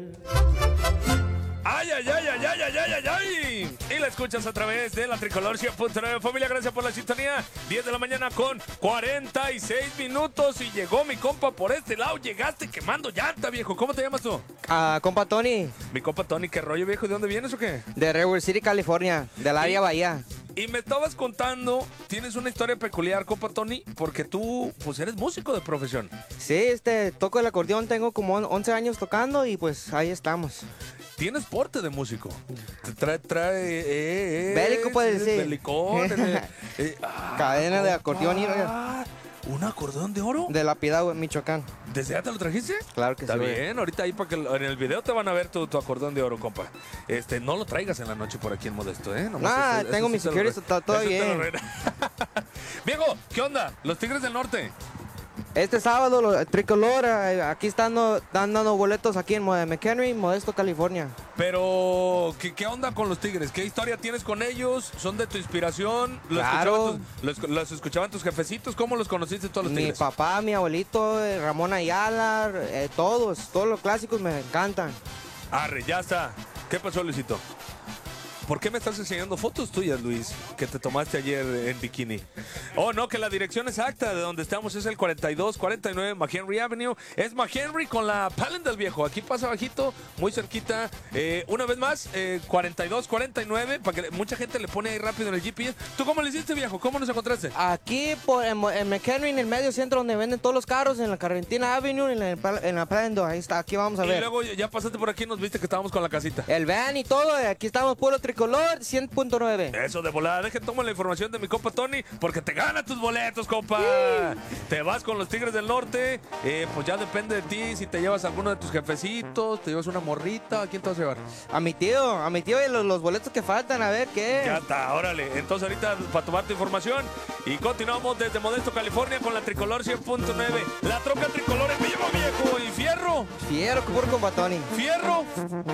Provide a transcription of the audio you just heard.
¡Ay, ay, ay, ay, ay, ay, ay, ay, ay! Y la escuchas a través de la Tricolor 100.9. Familia, gracias por la sintonía. 10 de la mañana con 46 minutos. Y llegó mi compa por este lado. Llegaste quemando llanta, viejo. ¿Cómo te llamas tú? Compa Tony, Mi compa Tony, ¿qué rollo, viejo? ¿De dónde vienes o qué? de Redwood City, California, del área Bahía. Y me estabas contando, tienes una historia peculiar, compa Tony, porque tú, pues, eres músico de profesión. Sí, toco el acordeón, tengo como 11 años tocando y pues ahí estamos. Tienes porte de músico. Trae. Bélico, puedes decir. Belicón. Cadena de acordeón y ¿un acordeón de oro? de La Piedad, Michoacán. ¿Desde ya te lo trajiste? Claro que Está sí. bien, ahorita ahí para que en el video te van a ver tu acordeón de oro, compa. No lo traigas en la noche por aquí en Modesto, ¿eh? Nomás Tengo sí mis te lo securities, todo eso te lo bien. Viejo, ¿qué onda? Los Tigres del Norte. Este sábado, Tricolor, aquí están dando boletos aquí en McHenry, Modesto, California. Pero, ¿qué onda con los Tigres? ¿Qué historia tienes con ellos? ¿Son de tu inspiración? Claro. ¿Los escuchaban tus jefecitos? ¿Cómo los conociste todos los Mi Tigres? papá, mi abuelito, Ramón Ayala, todos los clásicos me encantan. Arre, ya está. ¿Qué pasó, Luisito? ¿Por qué me estás enseñando fotos tuyas, Luis, que te tomaste ayer en bikini? Oh, no, que la dirección exacta de donde estamos es el 4249 McHenry Avenue. Es McHenry con la Palendale, viejo. Aquí pasa bajito, muy cerquita. Una vez más, 4249, para que mucha gente le pone ahí rápido en el GPS. ¿Tú cómo le hiciste, viejo? ¿Cómo nos encontraste? Aquí en McHenry, en el medio centro donde venden todos los carros, en la Carrentina Avenue, en la Palendale. Ahí está, aquí vamos a Y ver. luego ya pasaste por aquí y nos viste que estábamos con la casita. El van y todo, aquí estamos puro Tricolor 100.9. Eso de volada. Dejen tomar la información de mi compa Tony, porque te gana tus boletos, compa. Te vas con los Tigres del Norte. Pues ya depende de ti si te llevas a alguno de tus jefecitos, te llevas una morrita. ¿A quién te vas a llevar? A mi tío y los boletos que faltan, a ver qué. Ya está, órale. Entonces ahorita para tomar tu información. Y continuamos desde Modesto, California con la Tricolor 100.9. La troca tricolor en Villa Viejo. Y fierro. Fiero, puro compa Tony. Fierro.